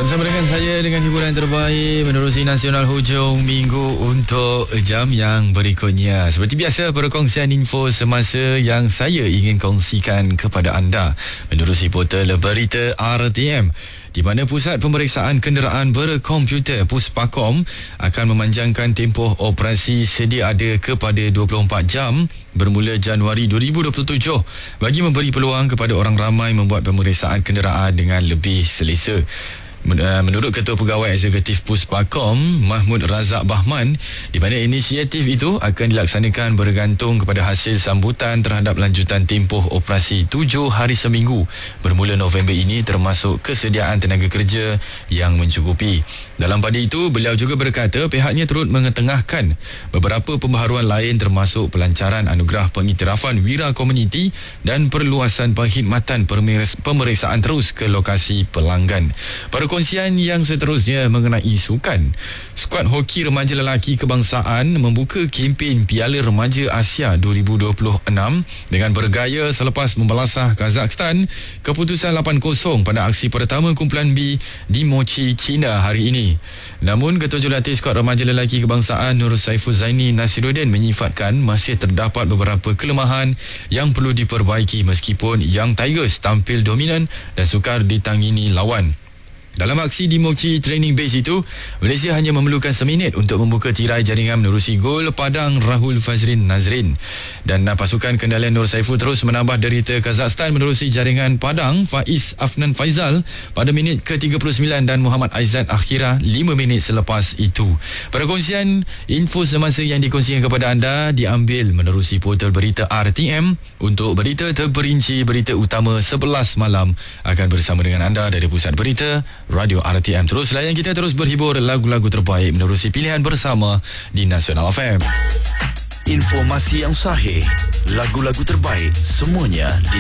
bersama dengan saya dengan hiburan terbaik menerusi Nasional hujung minggu untuk jam yang berikutnya. Seperti biasa, perkongsian info semasa yang saya ingin kongsikan kepada anda menerusi portal berita RTM, di mana Pusat Pemeriksaan Kenderaan Berkomputer Puspakom akan memanjangkan tempoh operasi sedia ada kepada 24 jam bermula Januari 2027 bagi memberi peluang kepada orang ramai membuat pemeriksaan kenderaan dengan lebih selesa. Menurut Ketua Pegawai Eksekutif Puspakom, Mahmud Razak Bahman, di mana inisiatif itu akan dilaksanakan bergantung kepada hasil sambutan terhadap lanjutan tempoh operasi 7 hari seminggu bermula November ini, termasuk kesediaan tenaga kerja yang mencukupi. Dalam pada itu, beliau juga berkata pihaknya turut mengetengahkan beberapa pembaharuan lain termasuk pelancaran anugerah pengiktirafan wira komuniti dan perluasan perkhidmatan pemeriksaan terus ke lokasi pelanggan. Perkongsian yang seterusnya mengenai sukan. Skuad hoki remaja lelaki kebangsaan membuka kempen Piala Remaja Asia 2026 dengan bergaya selepas membalasah Kazakhstan keputusan 8-0 pada aksi pertama kumpulan B di Mochi, China hari ini. Namun, Ketua Jurulatih Skuad Remaja Lelaki Kebangsaan Nur Saiful Zaini Nasiruddin menyifatkan masih terdapat beberapa kelemahan yang perlu diperbaiki meskipun Young Tigers tampil dominan dan sukar ditangini lawan. Dalam aksi di Mochi Training Base itu, Malaysia hanya memerlukan seminit untuk membuka tirai jaringan menerusi gol Padang Rahul Fazrin Nazrin. Dan pasukan kendalian Nur Saiful terus menambah derita Kazakhstan menerusi jaringan Padang Faiz Afnan Faizal pada minit ke-39 dan Muhammad Aizat Akhirah 5 minit selepas itu. Perkongsian info semasa yang dikongsikan kepada anda diambil menerusi portal berita RTM. Untuk berita terperinci, berita utama 11 malam akan bersama dengan anda dari Pusat Berita Radio RTM. Terus layan kita, terus berhibur lagu-lagu terbaik menerusi pilihan bersama di Nasional FM. Informasi yang sahih, lagu-lagu terbaik, semuanya di